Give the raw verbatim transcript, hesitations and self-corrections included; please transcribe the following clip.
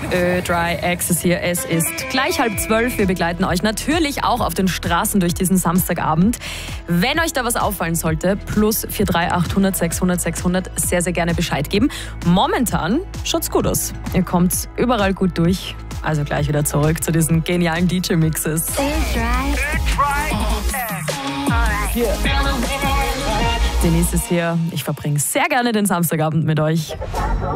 Ö drei Access hier. Es ist gleich halb zwölf. Wir begleiten euch natürlich auch auf den Straßen durch diesen Samstagabend. Wenn euch da was auffallen sollte, plus vier drei achthundert sechshundert sechshundert, sehr, sehr gerne Bescheid geben. Momentan schaut's gut aus. Ihr kommt überall gut durch. Also gleich wieder zurück zu diesen genialen D J-Mixes. Hier. Denise ist hier. Ich verbringe sehr gerne den Samstagabend mit euch.